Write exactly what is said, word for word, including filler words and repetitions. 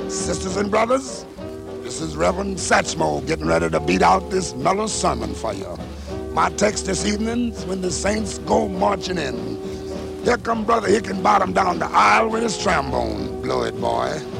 Sisters and brothers, this is Reverend Satchmo getting ready to beat out this mellow sermon for you. My text this evening is when the saints go marching in. Here come Brother Hickenbottom down the aisle with his trombone. Blow it, boy.